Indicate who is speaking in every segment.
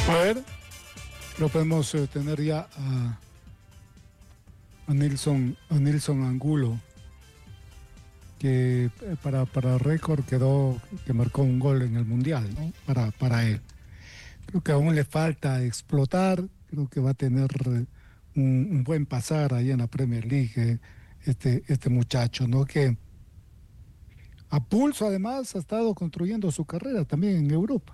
Speaker 1: ver, lo podemos tener ya a Nilson Angulo, que para récord quedó, que marcó un gol en el Mundial, ¿no? Para él. Creo que aún le falta explotar, creo que va a tener un buen pasar ahí en la Premier League, este muchacho, ¿no? Que a pulso además ha estado construyendo su carrera también en Europa.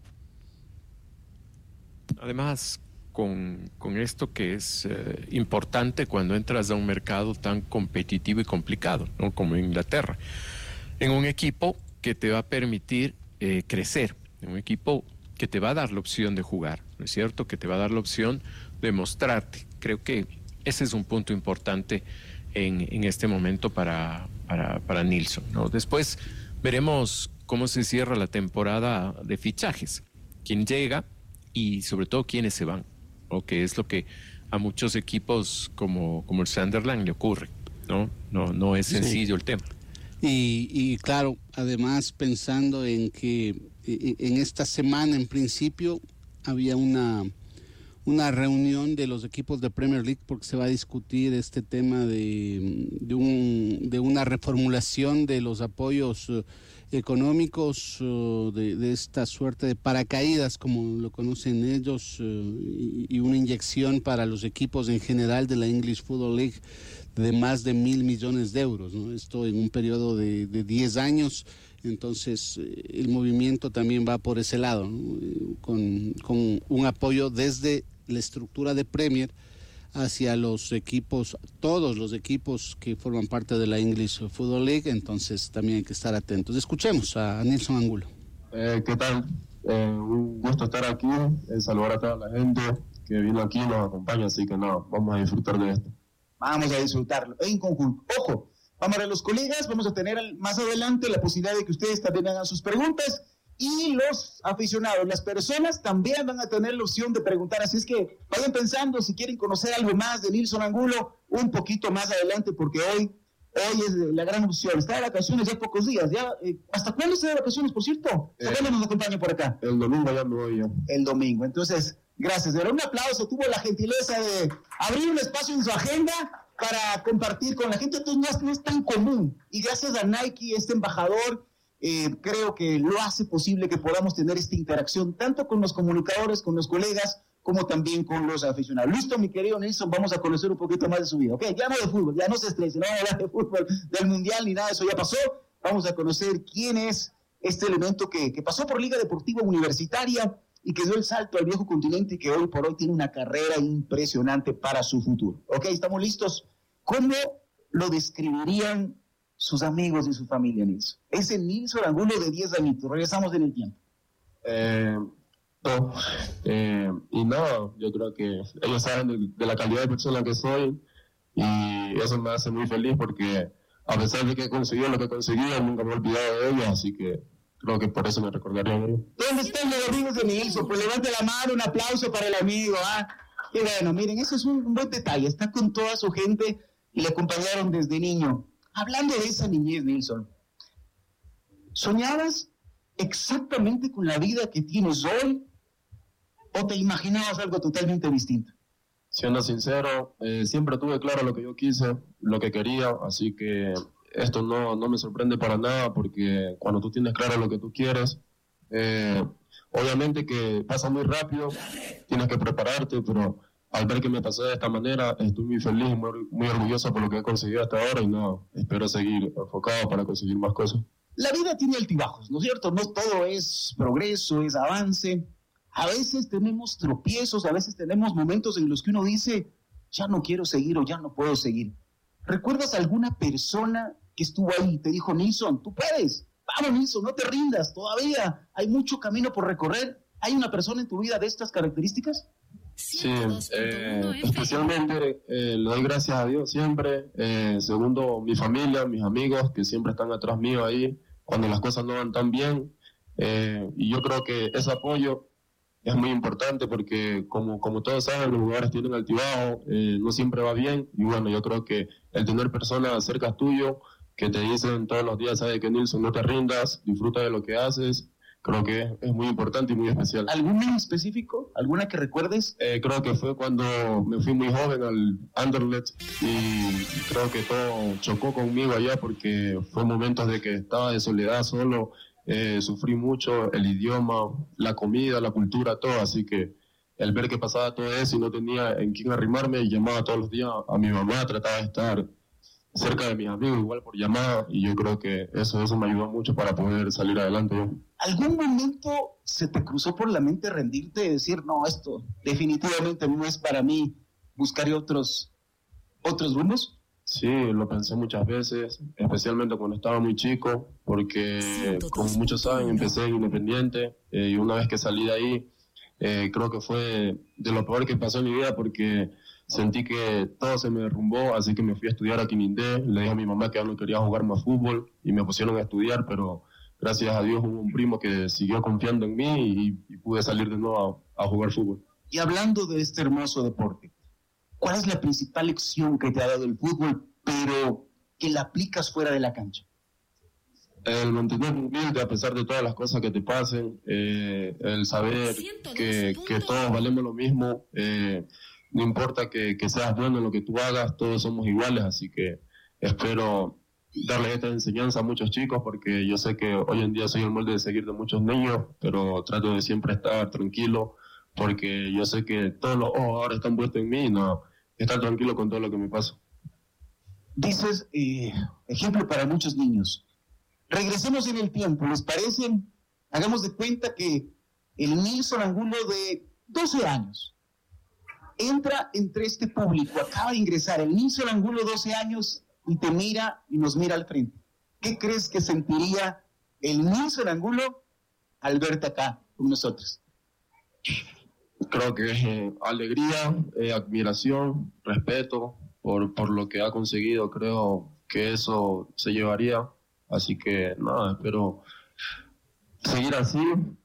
Speaker 2: Además, con esto que es importante cuando entras a un mercado tan competitivo y complicado, ¿no? Como Inglaterra, en un equipo que te va a permitir crecer, en un equipo que te va a dar la opción de jugar, ¿no es cierto? Que te va a dar la opción de mostrarte. Creo que ese es un punto importante en este momento para Nilson, ¿no? Después veremos cómo se cierra la temporada de fichajes, quién llega y sobre todo quiénes se van, ¿no? Que es lo que a muchos equipos como el Sunderland le ocurre, ¿no? No es sencillo el tema.
Speaker 3: Y claro, además pensando en que en esta semana en principio había una reunión de los equipos de Premier League porque se va a discutir este tema de una reformulación de los apoyos económicos, de esta suerte de paracaídas como lo conocen ellos, y una inyección para los equipos en general de la English Football League de más de 1.000 millones de euros, ¿no? Esto en un periodo de 10 años. Entonces el movimiento también va por ese lado, ¿no? con un apoyo desde la estructura de Premier hacia los equipos, todos los equipos que forman parte de la English Football League. Entonces también hay que estar atentos. Escuchemos a Nilson Angulo.
Speaker 4: ¿Qué tal? Un gusto estar aquí, saludar a toda la gente que vino aquí y nos acompaña, así que vamos a disfrutar de esto.
Speaker 5: Vamos a disfrutarlo en conjunto. Ojo, vamos a ver los colegas, vamos a tener más adelante la posibilidad de que ustedes también hagan sus preguntas y los aficionados, las personas también van a tener la opción de preguntar, así es que vayan pensando si quieren conocer algo más de Nilson Angulo un poquito más adelante, porque hoy es la gran opción. Está de vacaciones ya pocos días, ya ¿hasta cuándo está de vacaciones, por cierto? ¿Cuándo nos acompaña por acá?
Speaker 4: El domingo ya me voy yo.
Speaker 5: El domingo, entonces, gracias. De verdad, un aplauso, tuvo la gentileza de abrir un espacio en su agenda para compartir con la gente. Entonces no es tan común, y gracias a Nike, este embajador, creo que lo hace posible que podamos tener esta interacción tanto con los comunicadores, con los colegas, como también con los aficionados. Listo, mi querido Nilson, vamos a conocer un poquito más de su vida. Ok, ya no de fútbol, ya no se estrese, no vamos a hablar de fútbol, del mundial ni nada de eso, ya pasó. Vamos a conocer quién es este elemento que pasó por Liga Deportiva Universitaria y que dio el salto al viejo continente y que hoy por hoy tiene una carrera impresionante para su futuro. Ok, ¿estamos listos? ¿Cómo lo describirían sus amigos y su familia, Nilson? Ese Nilson Angulo de 10 añitos. Regresamos en el tiempo.
Speaker 4: Y nada, yo creo que ellos saben de la calidad de persona que soy y eso me hace muy feliz porque a pesar de que he conseguido lo que he conseguido, nunca me he olvidado de ellos, así que creo que por eso me recordarían ellos.
Speaker 5: ¿Dónde están los amigos de Nilson? Pues levante la mano, un aplauso para el amigo. Qué bueno, miren, ese es un buen detalle. Está con toda su gente y le acompañaron desde niño. Hablando de esa niñez, Nilson, ¿soñabas exactamente con la vida que tienes hoy o te imaginabas algo totalmente distinto?
Speaker 4: Siendo sincero, siempre tuve claro lo que yo quise, lo que quería, así que esto no me sorprende para nada porque cuando tú tienes claro lo que tú quieres, obviamente que pasa muy rápido, tienes que prepararte, pero al ver que me pasé de esta manera, estoy muy feliz, muy orgulloso por lo que he conseguido hasta ahora y espero seguir enfocado para conseguir más cosas.
Speaker 5: La vida tiene altibajos, ¿no es cierto? No todo es progreso, es avance. A veces tenemos tropiezos, a veces tenemos momentos en los que uno dice, ya no quiero seguir o ya no puedo seguir. ¿Recuerdas alguna persona que estuvo ahí y te dijo, Nilson, tú puedes? Vamos, Nilson, no te rindas, todavía hay mucho camino por recorrer. ¿Hay una persona en tu vida de estas características?
Speaker 4: Sí, especialmente le doy gracias a Dios siempre, segundo mi familia, mis amigos que siempre están atrás mío ahí cuando las cosas no van tan bien, y yo creo que ese apoyo es muy importante porque como todos saben, los jugadores tienen altibajos, no siempre va bien, y bueno, yo creo que el tener personas cerca tuyo que te dicen todos los días, sabes que Nilson, no te rindas, disfruta de lo que haces, creo que es muy importante y muy especial.
Speaker 5: ¿Alguna en específico? ¿Alguna que recuerdes?
Speaker 4: Creo que fue cuando me fui muy joven al Anderlecht y creo que todo chocó conmigo allá porque fue momentos de que estaba de soledad solo, sufrí mucho, el idioma, la comida, la cultura, todo, así que el ver que pasaba todo eso y no tenía en quién arrimarme, llamaba todos los días a mi mamá, trataba de estar cerca de mis amigos, igual por llamada, y yo creo que eso me ayudó mucho para poder salir adelante yo.
Speaker 5: ¿Algún momento se te cruzó por la mente rendirte y decir, no, esto definitivamente no es para mí, buscaré otros rumbos?
Speaker 4: Sí, lo pensé muchas veces, especialmente cuando estaba muy chico, porque como muchos saben, empecé en Independiente, y una vez que salí de ahí, creo que fue de lo peor que pasó en mi vida, porque sentí que todo se me derrumbó, así que me fui a estudiar a Quinindé, le dije a mi mamá que ya no quería jugar más fútbol, y me pusieron a estudiar, pero gracias a Dios hubo un primo que siguió confiando en mí, y pude salir de nuevo a jugar fútbol.
Speaker 5: Y hablando de este hermoso deporte, ¿cuál es la principal lección que te ha dado el fútbol, pero que la aplicas fuera de la cancha?
Speaker 4: El mantenerte humilde a pesar de todas las cosas que te pasen, el saber que todos valemos lo mismo, no importa que seas bueno en lo que tú hagas, todos somos iguales, así que espero darles esta enseñanza a muchos chicos, porque yo sé que hoy en día soy el molde de seguir de muchos niños, pero trato de siempre estar tranquilo, porque yo sé que todos los ojos ahora están puestos en mí y no estar tranquilo con todo lo que me pasa.
Speaker 5: Dices, ejemplo para muchos niños. Regresemos en el tiempo, ¿les parece? Hagamos de cuenta que el Nilson Angulo de 12 años entra entre este público, acaba de ingresar el Nilson Angulo, 12 años, y te mira y nos mira al frente. ¿Qué crees que sentiría el Nilson Angulo al verte acá con nosotros?
Speaker 4: Creo que alegría, admiración, respeto por lo que ha conseguido. Creo que eso se llevaría. Así que nada, espero seguir así,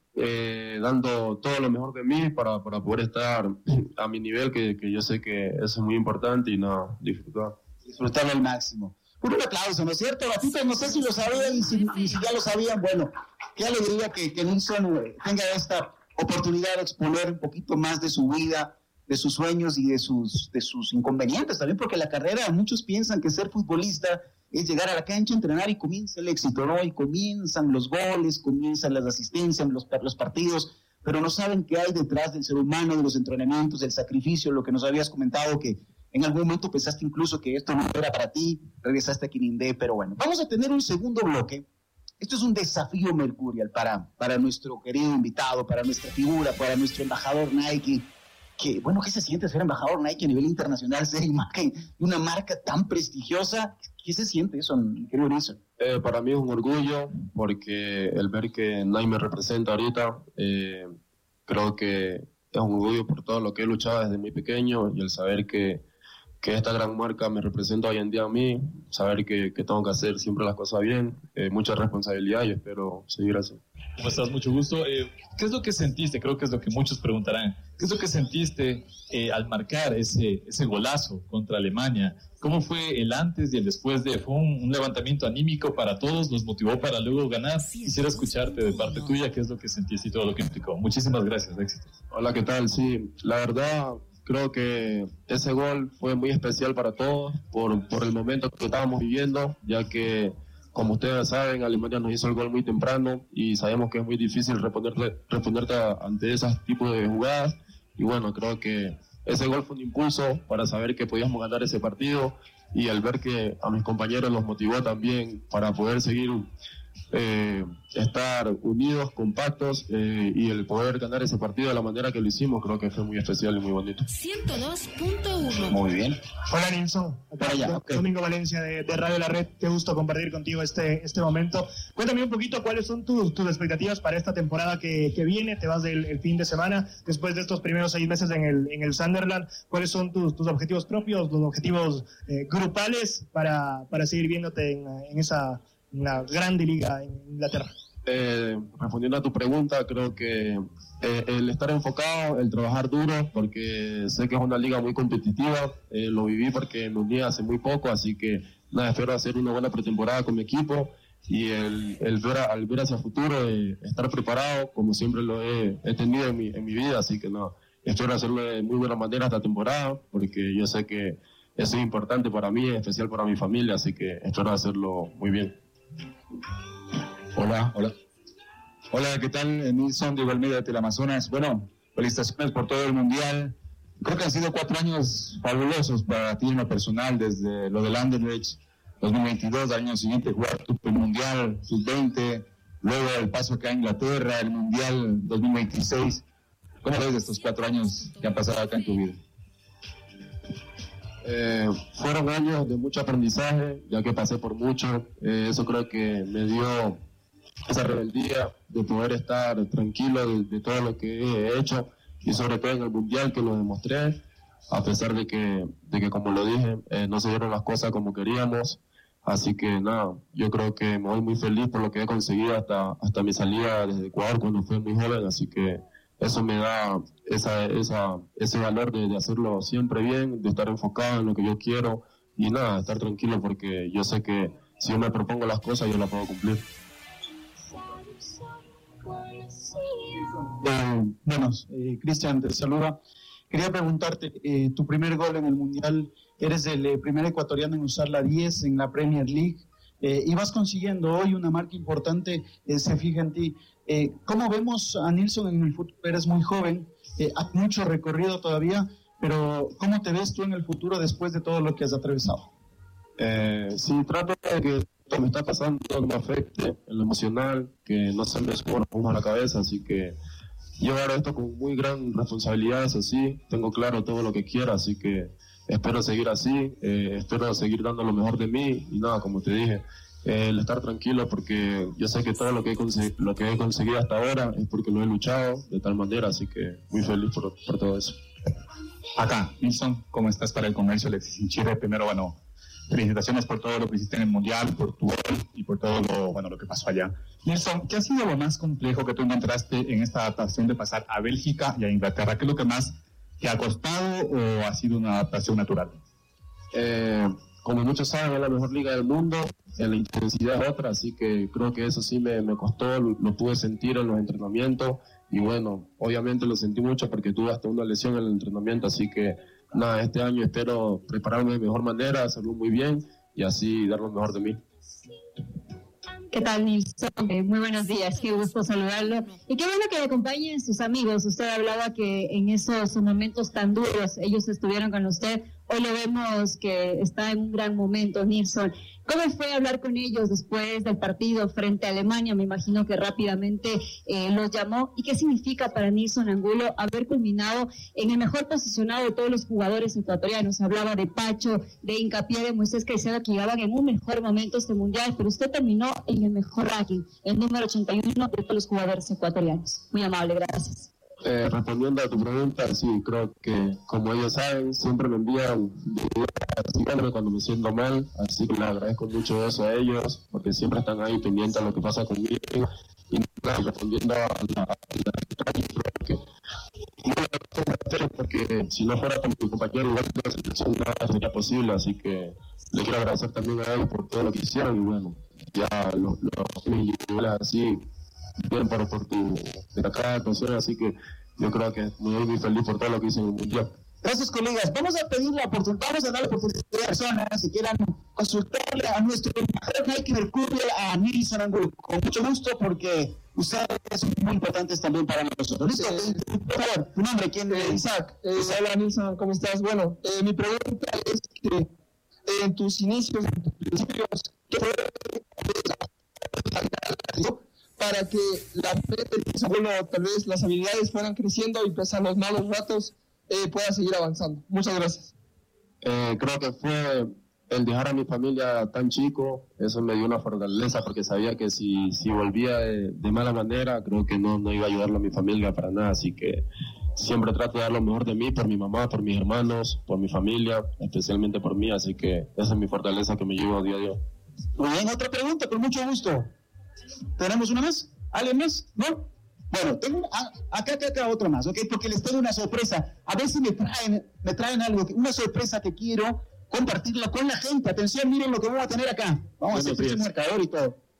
Speaker 4: dando todo lo mejor de mí para poder estar a mi nivel, que yo sé que eso es muy importante, y nada, disfrutarlo
Speaker 5: al máximo. Un aplauso, ¿no es cierto? Gatitos, no sé si lo sabían y si ya lo sabían, bueno, qué alegría que Nilson tenga esta oportunidad de exponer un poquito más de su vida, de sus sueños y de sus inconvenientes también, porque la carrera, muchos piensan que ser futbolista es llegar a la cancha, entrenar y comienza el éxito, ¿no? Y comienzan los goles, comienzan las asistencias, los partidos, pero no saben qué hay detrás del ser humano, de los entrenamientos, del sacrificio, lo que nos habías comentado, que en algún momento pensaste incluso que esto no era para ti, regresaste a Quinindé, pero bueno. Vamos a tener un segundo bloque. Esto es un desafío Mercurial para nuestro querido invitado, para nuestra figura, para nuestro embajador Nike. Que, bueno, ¿qué se siente ser embajador Nike a nivel internacional, ser imagen de una marca tan prestigiosa? ¿Qué se siente eso, querido Nilson?
Speaker 4: Para mí es un orgullo, porque el ver que Nike me representa ahorita, creo que es un orgullo por todo lo que he luchado desde muy pequeño, y el saber que esta gran marca me representa hoy en día a mí, saber que tengo que hacer siempre las cosas bien, mucha responsabilidad, y espero seguir así.
Speaker 6: ¿Cómo estás? Mucho gusto. ¿Qué es lo que sentiste? Creo que es lo que muchos preguntarán. ¿Qué es lo que sentiste al marcar ese golazo contra Alemania? ¿Cómo fue el antes y el después de? ¿Fue un levantamiento anímico para todos? ¿Nos motivó para luego ganar? Quisiera escucharte de parte tuya qué es lo que sentiste y todo lo que implicó. Muchísimas gracias, éxitos.
Speaker 4: Hola, ¿qué tal? Sí, la verdad, creo que ese gol fue muy especial para todos por el momento que estábamos viviendo, ya que, como ustedes saben, Alemania nos hizo el gol muy temprano y sabemos que es muy difícil responderte ante esos tipos de jugadas. Y bueno, creo que ese gol fue un impulso para saber que podíamos ganar ese partido, y al ver que a mis compañeros los motivó también para poder seguir estar unidos, compactos, y el poder ganar ese partido de la manera que lo hicimos, creo que fue muy especial y muy bonito.
Speaker 5: 102.1. Muy bien.
Speaker 7: Hola, Nilson.
Speaker 5: Okay.
Speaker 7: Domingo Valencia de Radio La Red. Qué gusto compartir contigo este momento. Cuéntame un poquito cuáles son tus expectativas para esta temporada que viene. Te vas el fin de semana, después de estos primeros 6 meses en el Sunderland. ¿Cuáles son tus objetivos propios, los objetivos grupales para seguir viéndote en la grande liga en Inglaterra?
Speaker 4: Respondiendo a tu pregunta, creo que el estar enfocado, el trabajar duro, porque sé que es una liga muy competitiva, lo viví porque me uní hace muy poco, así que nada, espero hacer una buena pretemporada con mi equipo el ver hacia el futuro, estar preparado, como siempre lo he tenido en mi vida, así que no, espero hacerlo de muy buena manera esta temporada, porque yo sé que eso es importante para mí, es especial para mi familia, así que espero hacerlo muy bien.
Speaker 8: Hola, ¿qué tal? Nilson Diego Almeida de Teleamazonas. Bueno, felicitaciones por todo el Mundial. Creo que han sido 4 años fabulosos para ti en lo personal, desde lo del Anderlecht 2022, al año siguiente jugar el Mundial Sub-20, luego el paso acá a Inglaterra, el Mundial 2026. ¿Cómo ves estos 4 años que han pasado acá en tu vida?
Speaker 4: Fueron años de mucho aprendizaje, ya que pasé por mucho. Eso creo que me dio esa rebeldía de poder estar tranquilo de todo lo que he hecho, y sobre todo en el Mundial, que lo demostré, a pesar de que como lo dije, no se dieron las cosas como queríamos. Así que nada, yo creo que me voy muy feliz por lo que he conseguido hasta mi salida desde Ecuador cuando fui muy joven, así que eso me da ese valor de hacerlo siempre bien, de estar enfocado en lo que yo quiero y nada, estar tranquilo, porque yo sé que si yo me propongo las cosas yo las puedo cumplir.
Speaker 9: Cristian te saluda. Quería preguntarte, tu primer gol en el Mundial, eres el primer ecuatoriano en usar la 10 en la Premier League, y vas consiguiendo hoy una marca importante, se fija en ti. ¿Cómo vemos a Nilson en el futuro? Eres muy joven, hay mucho recorrido todavía, pero ¿cómo te ves tú en el futuro después de todo lo que has atravesado?
Speaker 4: Sí, trato de que lo que me está pasando no me afecte en lo emocional, que no se me suba a la cabeza, así que llevar esto con muy gran responsabilidad, eso sí, tengo claro todo lo que quiero, así que espero seguir así, espero seguir dando lo mejor de mí y nada, como te dije, el estar tranquilo, porque yo sé que todo lo que he conseguido hasta ahora es porque lo he luchado de tal manera, así que muy feliz por todo eso.
Speaker 8: Acá, Nilson, ¿cómo estás para el comercio? Alexis Sinchire, primero, bueno, felicitaciones por todo lo que hiciste en el Mundial, por tu gol y por todo lo que pasó allá. Nilson, ¿qué ha sido lo más complejo que tú encontraste en esta adaptación de pasar a Bélgica y a Inglaterra? ¿Qué es lo que más te ha costado o ha sido una adaptación natural?
Speaker 4: Como muchos saben, es la mejor liga del mundo, la intensidad es otra, así que creo que eso sí me costó, lo pude sentir en los entrenamientos, y bueno, obviamente lo sentí mucho porque tuve hasta una lesión en el entrenamiento, así que nada, este año espero prepararme de mejor manera, hacerlo muy bien y así dar lo mejor de mí.
Speaker 10: ¿Qué tal, Nilson? Muy buenos días, qué gusto saludarlo. Y qué bueno que le acompañen sus amigos. Usted hablaba que en esos momentos tan duros ellos estuvieron con usted. Hoy lo vemos que está en un gran momento, Nilson. ¿Cómo fue hablar con ellos después del partido frente a Alemania? Me imagino que rápidamente los llamó. ¿Y qué significa para Nilson Angulo haber culminado en el mejor posicionado de todos los jugadores ecuatorianos? Hablaba de Pacho, de Hincapié, de Moisés Caicedo, que llegaban en un mejor momento este Mundial, pero usted terminó en el mejor ranking, el número 81 de todos los jugadores ecuatorianos. Muy amable, gracias.
Speaker 4: Respondiendo a tu pregunta, sí, creo que como ellos saben, siempre me envían videos cuando me siento mal, así que les agradezco mucho eso a ellos, porque siempre están ahí pendientes de lo que pasa conmigo, y respondiendo a la porque si no fuera con mi compañero igual la selección nada sería posible, así que le quiero agradecer también a ellos por todo lo que hicieron, y bueno, ya los individuales así bien por tu de acá, así que yo creo que muy feliz por todo lo que hice en el Mundial.
Speaker 5: Gracias, colegas. Vamos a pedir la oportunidad, vamos a dar la oportunidad a personas que quieran consultarle a nuestro embajador Nike Mercurio, a Nilson Angulo, con mucho gusto, porque ustedes son muy importantes también para nosotros. ¿Listo? Por favor, tu nombre, ¿quién? Isaac.
Speaker 11: Hola, Nilson, ¿cómo estás? Bueno, mi pregunta es que en tus inicios, en tus principios, ¿qué fue para que la tal vez las habilidades fueran creciendo y pese a los malos ratos pueda seguir avanzando? Muchas gracias.
Speaker 4: Creo que fue el dejar a mi familia tan chico, eso me dio una fortaleza, porque sabía que si volvía de mala manera, creo que no iba a ayudarlo a mi familia para nada, así que siempre trato de dar lo mejor de mí, por mi mamá, por mis hermanos, por mi familia, especialmente por mí, así que esa es mi fortaleza que me llevo día a día.
Speaker 5: Muy bien, otra pregunta, con mucho gusto. ¿Tenemos una más? ¿Alguien más? ¿No? Bueno, tengo acá otra más, ¿ok? Porque les tengo una sorpresa. A veces me traen algo, una sorpresa que quiero compartirla con la gente. Atención, miren lo que vamos a tener acá. Vamos a hacer un marcador y todo.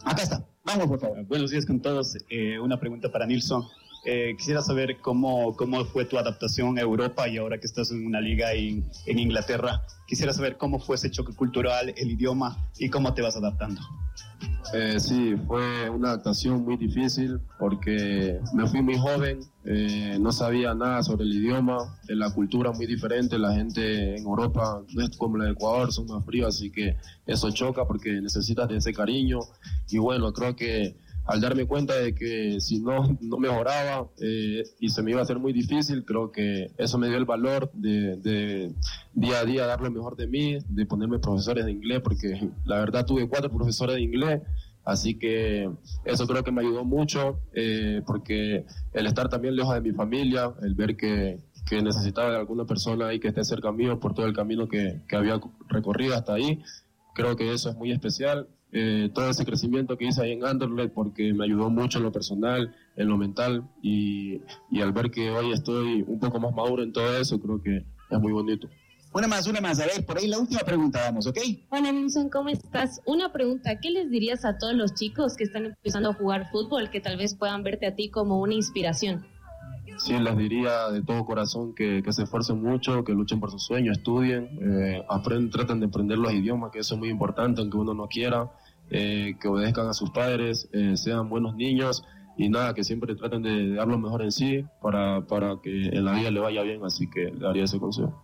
Speaker 5: Acá está. Vamos, por favor.
Speaker 12: Buenos días con todos. Una pregunta para Nilson. Quisiera saber cómo fue tu adaptación a Europa y ahora que estás en una liga en Inglaterra. Quisiera saber cómo fue ese choque cultural, el idioma y cómo te vas adaptando.
Speaker 4: Sí, fue una adaptación muy difícil porque me fui muy joven, no sabía nada sobre el idioma, la cultura muy diferente, la gente en Europa no es como la de Ecuador, son más fríos, así que eso choca porque necesitas de ese cariño. Y bueno, creo que al darme cuenta de que si no mejoraba y se me iba a hacer muy difícil, creo que eso me dio el valor de día a día dar lo mejor de mí, de ponerme profesores de inglés, porque la verdad tuve 4 profesores de inglés, así que eso creo que me ayudó mucho, porque el estar también lejos de mi familia, el ver que necesitaba de alguna persona ahí que esté cerca mío por todo el camino que había recorrido hasta ahí, creo que eso es muy especial. Todo ese crecimiento que hice ahí en Anderlecht, porque me ayudó mucho en lo personal, en lo mental, y al ver que hoy estoy un poco más maduro en todo eso, creo que es muy bonito.
Speaker 5: Una más. A ver, por ahí la última pregunta, vamos, ¿ok?
Speaker 13: Hola, Nilson, ¿cómo estás? Una pregunta, ¿qué les dirías a todos los chicos que están empezando a jugar fútbol, que tal vez puedan verte a ti como una inspiración?
Speaker 4: Sí, les diría de todo corazón que se esfuercen mucho, que luchen por sus sueños, estudien, traten de aprender los idiomas, que eso es muy importante, aunque uno no quiera, que obedezcan a sus padres, sean buenos niños y nada, que siempre traten de dar lo mejor en sí para que en la vida le vaya bien, así que le daría ese consejo.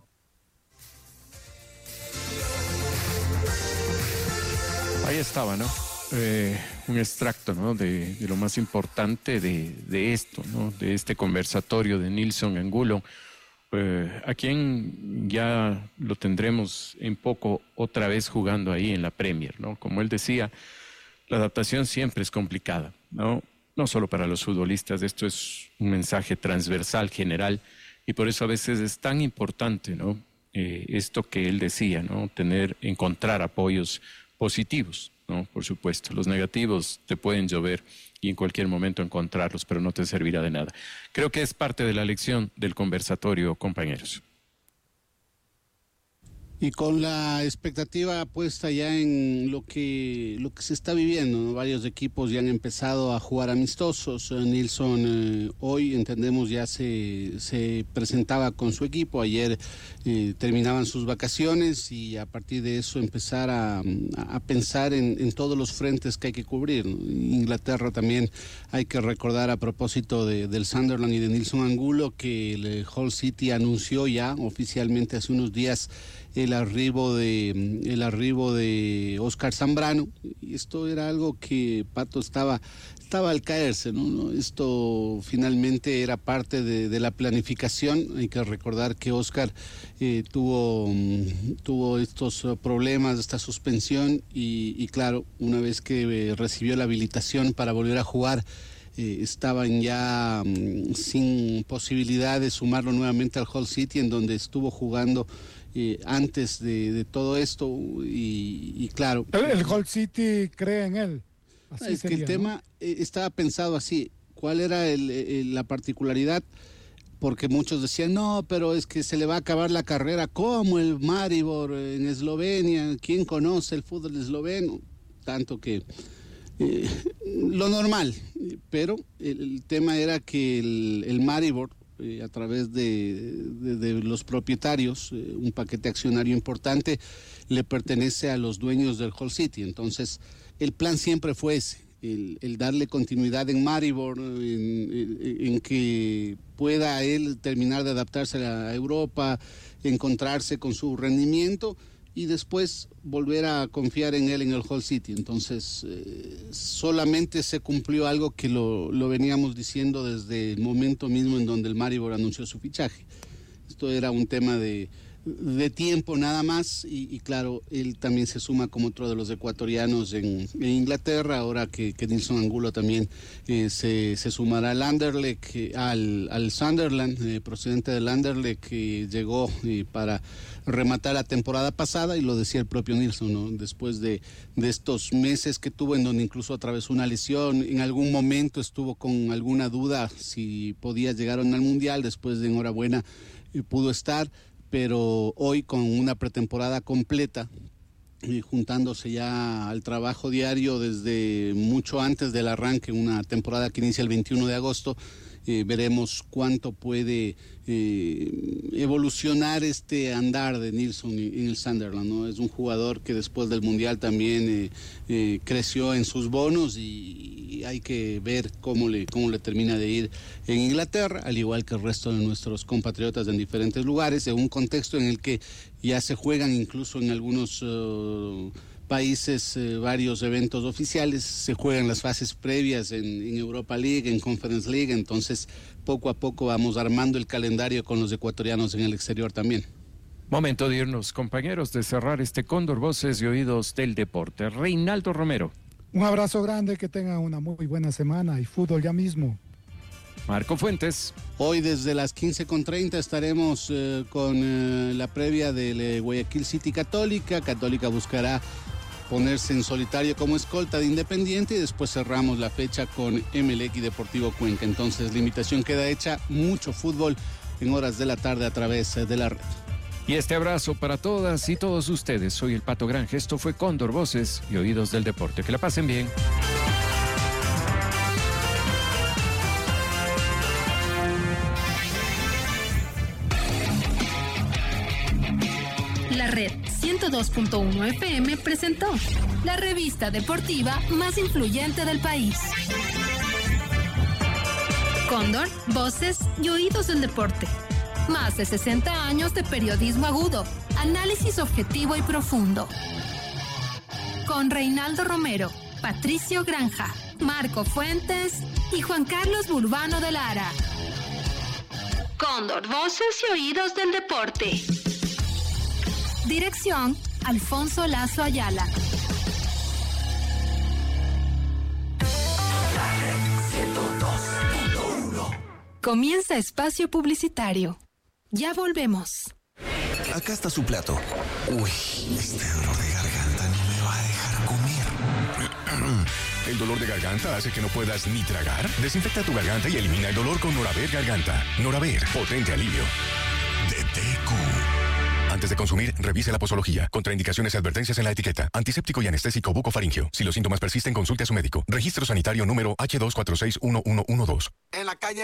Speaker 2: Ahí estaba, ¿no? Un extracto, ¿no? de lo más importante de esto, ¿no? De este conversatorio de Nilson Angulo, a quien ya lo tendremos en poco otra vez jugando ahí en la Premier, ¿no? Como él decía, la adaptación siempre es complicada, ¿no? No solo para los futbolistas, esto es un mensaje transversal, general, y por eso a veces es tan importante, ¿no? Esto que él decía, ¿no? Encontrar apoyos positivos, ¿no? Por supuesto, los negativos te pueden llover y en cualquier momento encontrarlos, pero no te servirá de nada. Creo que es parte de la lección del conversatorio, compañeros.
Speaker 3: Y con la expectativa puesta ya en lo que se está viviendo, ¿no? Varios equipos ya han empezado a jugar amistosos. Nilson hoy, entendemos, ya se presentaba con su equipo. Ayer terminaban sus vacaciones y a partir de eso empezar a pensar en todos los frentes que hay que cubrir, ¿no? Inglaterra también hay que recordar, a propósito del Sunderland y de Nilson Angulo, que el Hull City anunció ya oficialmente hace unos días el arribo de Oscar Zambrano. Y esto era algo que Pato estaba al caerse, ¿no? Esto finalmente era parte de la planificación. Hay que recordar que Oscar tuvo estos problemas, esta suspensión y claro, una vez que recibió la habilitación para volver a jugar, estaban ya sin posibilidad de sumarlo nuevamente al Hull City, en donde estuvo jugando antes de todo esto y claro.
Speaker 1: El Hull City cree en él. Así
Speaker 3: es
Speaker 1: sería,
Speaker 3: que el tema estaba pensado así. ¿Cuál era la particularidad? Porque muchos decían, no, pero es que se le va a acabar la carrera como el Maribor en Eslovenia. ¿Quién conoce el fútbol esloveno? Tanto que lo normal. Pero el tema era que el Maribor, a través de los propietarios, un paquete accionario importante, le pertenece a los dueños del Hull City. Entonces, el plan siempre fue ese, el darle continuidad en Maribor, en que pueda él terminar de adaptarse a Europa, encontrarse con su rendimiento y después volver a confiar en él en el Hull City. Entonces, solamente se cumplió algo que lo veníamos diciendo desde el momento mismo en donde el Maribor anunció su fichaje. Esto era un tema de tiempo nada más y claro, él también se suma como otro de los ecuatorianos en Inglaterra, ahora que Nilson Angulo también se sumará al Anderlecht, al Sunderland, procedente del Anderlecht, que llegó para rematar la temporada pasada, y lo decía el propio Nilson, ¿no? Después de estos meses que tuvo, en donde incluso atravesó una lesión, en algún momento estuvo con alguna duda si podía llegar o no al Mundial, después de enhorabuena pudo estar, pero hoy con una pretemporada completa juntándose ya al trabajo diario desde mucho antes del arranque, una temporada que inicia el 21 de agosto. Veremos cuánto puede evolucionar este andar de Nilsson en el Sunderland, ¿no? Es un jugador que después del Mundial también creció en sus bonos y hay que ver cómo le termina de ir en Inglaterra, al igual que el resto de nuestros compatriotas en diferentes lugares, en un contexto en el que ya se juegan incluso en algunos países varios eventos oficiales, se juegan las fases previas en Europa League, en Conference League, entonces poco a poco vamos armando el calendario con los ecuatorianos en el exterior también.
Speaker 2: Momento de irnos, compañeros, de cerrar este Cóndor Voces y Oídos del Deporte. Reinaldo Romero.
Speaker 1: Un abrazo grande, que tengan una muy buena semana y fútbol ya mismo.
Speaker 2: Marco Fuentes.
Speaker 3: Hoy desde las 15:30 estaremos con la previa del Guayaquil City Católica. Católica buscará ponerse en solitario como escolta de Independiente y después cerramos la fecha con Emelec y Deportivo Cuenca. Entonces la invitación queda hecha, mucho fútbol en horas de la tarde a través de la red.
Speaker 2: Y este abrazo para todas y todos ustedes. Soy el Pato Granje. Esto fue Cóndor Voces y Oídos del Deporte. Que la pasen bien.
Speaker 14: La Red 102.1 FM presentó la revista deportiva más influyente del país. Cóndor, Voces y Oídos del Deporte. Más de 60 años de periodismo agudo, análisis objetivo y profundo. Con Reinaldo Romero, Patricio Granja, Marco Fuentes y Juan Carlos Burbano de Lara. Cóndor, Voces y Oídos del Deporte. Dirección, Alfonso Lazo Ayala. Comienza espacio publicitario. Ya volvemos.
Speaker 15: Acá está su plato. Uy, este dolor de garganta no me va a dejar comer.
Speaker 16: ¿El dolor de garganta hace que no puedas ni tragar? Desinfecta tu garganta y elimina el dolor con Noraver Garganta. Noraver, potente alivio.
Speaker 15: De TQ.
Speaker 16: Antes de consumir, revise la posología. Contraindicaciones y advertencias en la etiqueta. Antiséptico y anestésico bucofaringeo. Si los síntomas persisten, consulte a su médico. Registro sanitario número H2461112.
Speaker 15: En la calle